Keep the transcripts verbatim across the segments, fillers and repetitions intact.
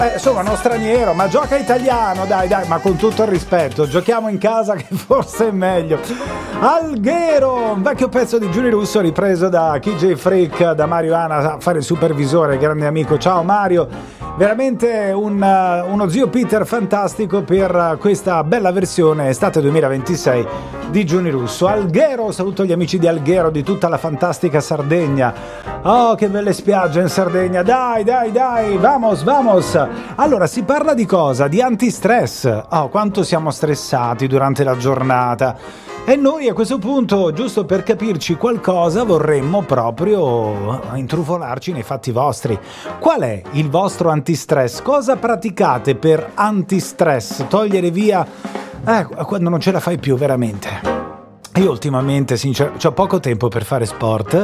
Eh, insomma, uno straniero, ma gioca italiano, dai, dai, ma con tutto il rispetto, giochiamo in casa che forse è meglio. Alghero, un vecchio pezzo di Giuni Russo ripreso da K J Freak, da Mario Ana a fare il supervisore, grande amico. Ciao Mario, veramente un, uh, uno zio Peter fantastico per questa bella versione estate duemilaventisei di Giuni Russo. Alghero, saluto gli amici di Alghero, di tutta la fantastica Sardegna. Oh, che belle spiagge in Sardegna, dai, dai, dai, vamos, vamos. Allora, si parla di cosa? Di antistress. Oh, quanto siamo stressati durante la giornata. E noi a questo punto, giusto per capirci qualcosa, vorremmo proprio intrufolarci nei fatti vostri. Qual è il vostro antistress? Cosa praticate per antistress? Togliere via eh, quando non ce la fai più veramente. Io ultimamente, sinceramente, ho poco tempo per fare sport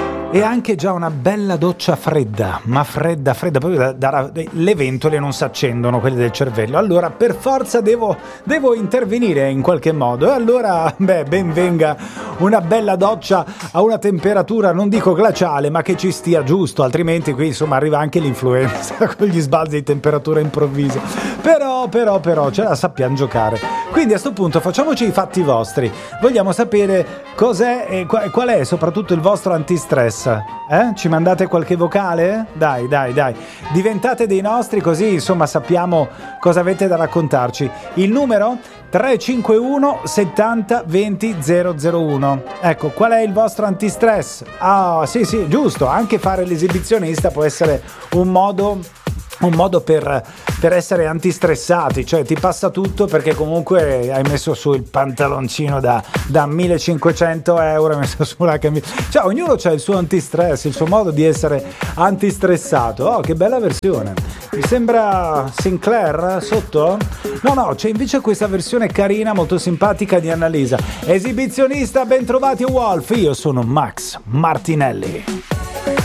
e anche già una bella doccia fredda, ma fredda, fredda, proprio da, da, le ventole non si accendono, quelle del cervello, allora per forza devo, devo intervenire in qualche modo, e allora, beh, ben venga una bella doccia a una temperatura, non dico glaciale, ma che ci stia giusto, altrimenti qui insomma arriva anche l'influenza con gli sbalzi di temperatura improvvisi, però, però, però, ce la sappiamo giocare. Quindi a sto punto facciamoci i fatti vostri, vogliamo sapere cos'è e qual è soprattutto il vostro antistress. Eh? Ci mandate qualche vocale? Dai, dai, dai. Diventate dei nostri, così insomma sappiamo cosa avete da raccontarci. Il numero tre cinque uno settanta venti zero zero uno. Ecco, qual è il vostro antistress? Ah, sì, sì, giusto. Anche fare l'esibizionista può essere un modo... un modo per, per essere antistressati, cioè ti passa tutto perché comunque hai messo su il pantaloncino da, da millecinquecento euro, hai messo su la camicia, cioè ognuno c'ha il suo antistress, il suo modo di essere antistressato. Oh, che bella versione, mi sembra Sinclair sotto? No, no, c'è invece questa versione carina, molto simpatica di Annalisa. Esibizionista, ben trovati Wolf, io sono Max Martinelli.